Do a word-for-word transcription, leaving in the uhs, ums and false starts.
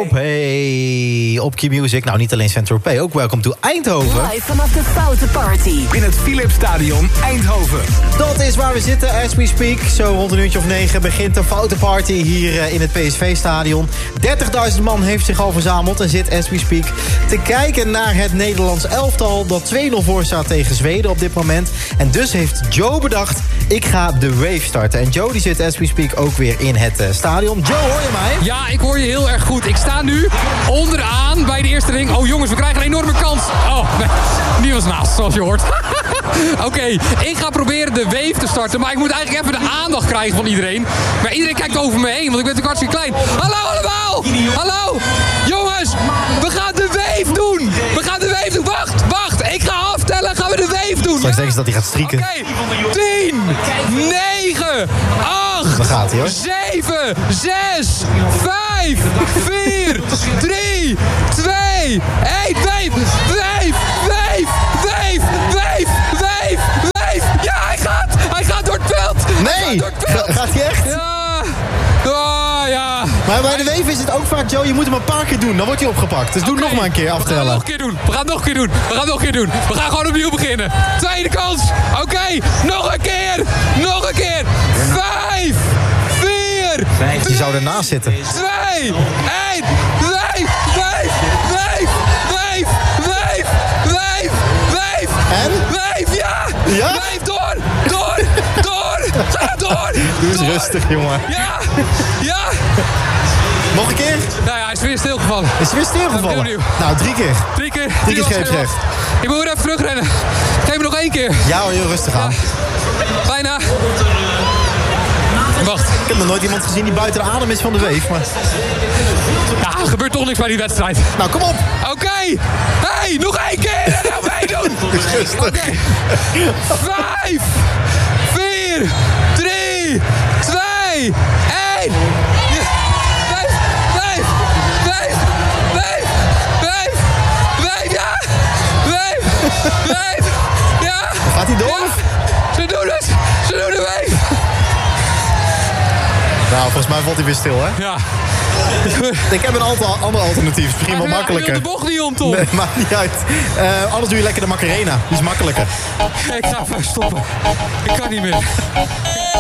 Saint-Tropez op Q-Music. Nou, niet alleen Saint-Tropez, ook Welcome to Eindhoven. Live vanaf de Foute Party in het Philipsstadion Eindhoven. Dat is waar we zitten, as we speak. Zo rond een uurtje of negen begint de Foute Party hier in het P S V-stadion. dertigduizend man heeft zich al verzameld en zit, as we speak, te kijken naar het Nederlands elftal dat twee nul voor staat tegen Zweden op dit moment. En dus heeft Joe bedacht, ik ga de wave starten. En Joe die zit, as we speak, ook weer in het uh, stadion. Joe, hoor je mij? Ja, ik hoor je heel erg goed. Ik sta nu onderaan bij de eerste ring. Oh jongens, we krijgen een enorme kans. Oh, nee, die was naast, zoals je hoort. Oké, okay, ik ga proberen de wave te starten. Maar ik moet eigenlijk even de aandacht krijgen van iedereen. Maar iedereen kijkt over me heen, want ik ben natuurlijk hartstikke klein. Hallo allemaal! Hallo! Jongens, we gaan de wave doen! We gaan de wave doen! Wacht, wacht! Ik ga aftellen, gaan we de wave doen! Straks denken ze dat hij gaat strieken. Oké, okay. tien, negen, acht, Daar gaat hij, hoor. zeven, zes, vijf, vier, drie, twee, één, wave! Wave! Wave! Wave! Wave! Wave! Wave! Ja, hij gaat! Hij gaat door het veld! Nee! Gaat, het veld. Ga, gaat hij echt? Ja! Oh, ja! Maar bij de wave is het ook vaak, Joe, je moet hem een paar keer doen. Dan wordt hij opgepakt. Dus doe okay. nog maar een keer aftellen. We gaan het nog een keer doen. We gaan het nog een keer doen. We gaan het nog een keer doen. We gaan gewoon opnieuw beginnen. Tweede kans. Oké. Okay. Nog een keer. Nog een keer. Vijf. Vier. Vijf. Die zou ernaast zitten. Twee. Één. Vijf. Vijf. Vijf. Vijf. Vijf. Vijf. Vijf. En? Vijf. Ja. Ja? Vijf. Door. Door. Door. Ga door. Doe eens door. rustig, jongen. Ja. Ja. Nog een keer? Nou ja, hij is weer stilgevallen. Is hij weer stilgevallen? Nou, drie keer. Drie keer. Drie keer scheepsrecht. Ik moet weer even terugrennen. Geef me nog één keer. Ja hoor, heel rustig aan. Ja. Bijna. Wacht. Ik heb nog nooit iemand gezien die buiten de adem is van de wave, maar... Ja, er gebeurt toch niks bij die wedstrijd. Nou, kom op. Oké. Okay. Hey, nog één keer. En nou meedoen. Rustig. Okay. Vijf. Vier. Drie. Twee. Één. Vijf. Vijf. Vijf. Vijf. Vijf. Vijf. Ja. Vijf. Vijf. Ja. Gaat hij door? Ja. Ze doen het. Ze doen de wave. Nou, volgens mij valt hij weer stil, hè? Ja. Ik heb een aantal andere alternatief. Misschien wel ja, makkelijker. Ik wil de bocht niet om, Tom. Nee, maakt niet uit. Uh, anders doe je lekker de Macarena. Die is makkelijker. Ik ga even stoppen. Ik kan niet meer.